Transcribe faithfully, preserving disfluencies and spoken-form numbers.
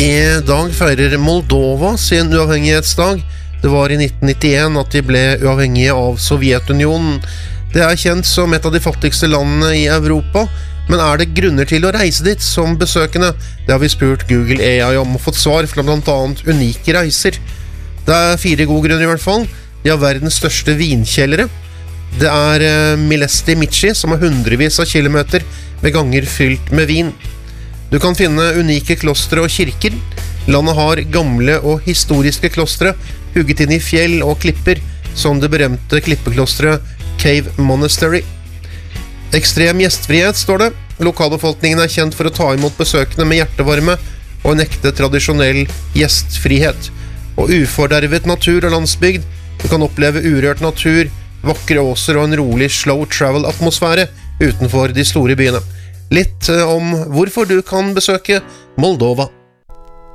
I dag feirer Moldova sin uavhengighetsdag. Det var i nitten nittien at de ble uavhengige av Sovjetunionen. Det er kjent som et av de fattigste landene i Europa, men er det grunner til å reise dit som besøkende? Det har vi spurt Google A I om og fått svar fra blant annet unike reiser. Det er fire gode grunner i hvert fall. De har verdens største vinkjellere. Det er Milesti Michi, som har hundrevis av kilometer med ganger fylt med vin. Du kan finne unike klostre og kirker. Landet har gamle og historiske klostre, hugget inn i fjell og klipper, som det berømte klippeklostret Cave Monastery. Ekstrem gjestfrihet, står det. Lokalbefolkningen er kjent for å ta imot besøkende med hjertevarme og nekte tradisjonell gjestfrihet. Og ufordervet natur og landsbygd. Du kan oppleve urørt natur, vakre åser og en rolig slow travel-atmosfære utenfor de store byene. Litt om hvorfor du kan besøke Moldova.